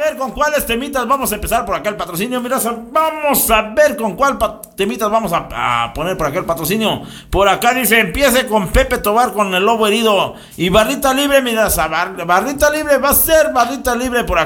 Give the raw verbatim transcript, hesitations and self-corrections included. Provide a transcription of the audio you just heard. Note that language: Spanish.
ver con cuáles temitas vamos a empezar por acá el patrocinio. Mira, vamos a ver con cuál temitas vamos a, a poner por acá el patrocinio. Por acá dice, empiece con Pepe Tobar con El Lobo Herido. Y barrita libre, mira, bar, barrita libre va a ser barrita libre por acá.